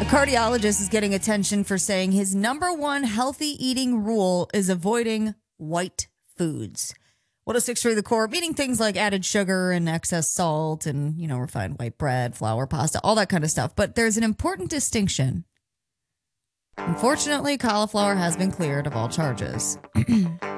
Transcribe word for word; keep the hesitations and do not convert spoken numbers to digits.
cardiologist is getting attention for saying his number one healthy eating rule is avoiding white foods. one oh six point three The Core, meaning things like added sugar and excess salt and, you know, refined white bread, flour, pasta, all that kind of stuff. But there's an important distinction. Unfortunately, cauliflower has been cleared of all charges.